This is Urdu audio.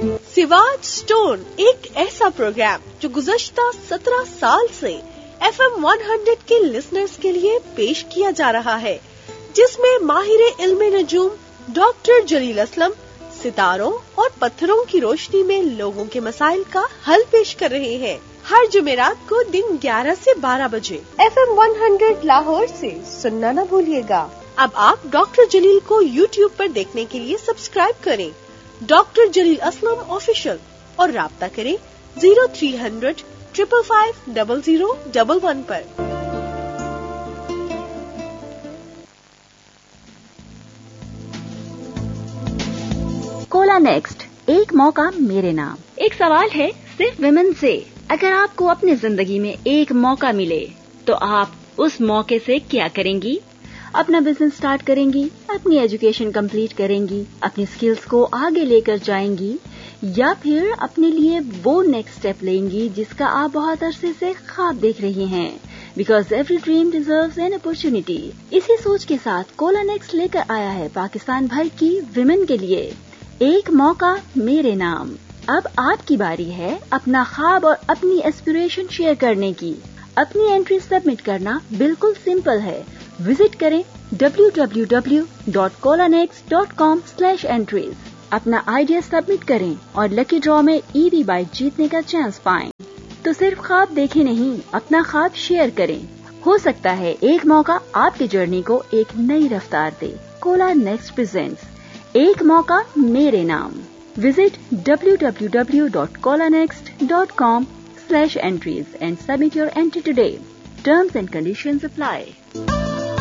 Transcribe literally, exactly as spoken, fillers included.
سواد سٹون ایک ایسا پروگرام جو گزشتہ سترہ سال سے ایف ایم ون ہنڈریڈ کے لسنرز کے لیے پیش کیا جا رہا ہے، جس میں ماہر علم نجوم ڈاکٹر جلیل اسلم ستاروں اور پتھروں کی روشنی میں لوگوں کے مسائل کا حل پیش کر رہے ہیں۔ ہر جمعرات کو دن گیارہ سے بارہ بجے F M one hundred Lahore سے سننا نہ بھولیے گا۔ اب آپ ڈاکٹر جلیل کو یوٹیوب پر دیکھنے کے لیے سبسکرائب کریں، ڈاکٹر جلیل اسلم آفیشل، اور رابطہ کریں zero three hundred triple five double zero double one پر۔ کولا نیکسٹ، ایک موقع میرے نام۔ ایک سوال ہے صرف ویمن سے، اگر آپ کو اپنی زندگی میں ایک موقع ملے تو آپ اس موقع سے کیا کریں گی؟ اپنا بزنس سٹارٹ کریں گی، اپنی ایجوکیشن کمپلیٹ کریں گی، اپنی سکلز کو آگے لے کر جائیں گی، یا پھر اپنے لیے وہ نیکسٹ اسٹیپ لیں گی جس کا آپ بہت عرصے سے خواب دیکھ رہی ہیں؟ Because every dream deserves an opportunity. اسی سوچ کے ساتھ کولا نیکسٹ لے کر آیا ہے پاکستان بھر کی ویمن کے لیے ایک موقع میرے نام۔ اب آپ کی باری ہے اپنا خواب اور اپنی ایسپریشن شیئر کرنے کی۔ اپنی انٹری سبمٹ کرنا بالکل سمپل ہے، وزٹ کریں ڈبلیو ڈبلیو ڈبلیو ڈاٹ کولا next dot com slash entries, اپنا آئیڈیا سبمٹ کریں اور لکی ڈرا میں ای وی بائک جیتنے کا چانس پائیں۔ تو صرف خواب دیکھیں نہیں، اپنا خواب شیئر کریں، ہو سکتا ہے ایک موقع آپ کی جرنی کو ایک نئی رفتار دے۔ کولا نیکسٹ پریزنٹس ایک موقع میرے نام۔ Visit W W W dot Cola next dot com slash entries and submit your entry today. Terms and conditions apply.